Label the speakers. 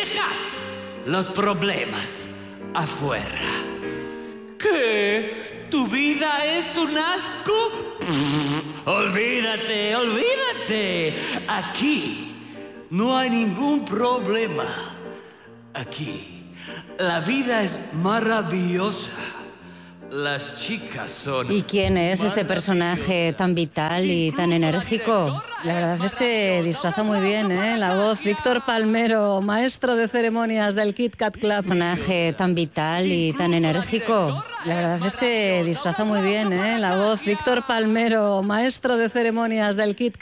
Speaker 1: Dejad los problemas afuera. ¿Qué? ¿Tu vida es un asco? Olvídate. Aquí no hay ningún problema. Aquí la vida es maravillosa. Las chicas son...
Speaker 2: ¿Y quién es este personaje tan vital y tan enérgico? La verdad es que disfraza muy bien, ¿eh? La voz, Víctor Palmero, maestro de ceremonias del Kit Kat Club. Personaje tan vital y tan enérgico. La verdad es que disfraza muy bien, ¿eh? La voz, Víctor Palmero, maestro de ceremonias del Kit Kat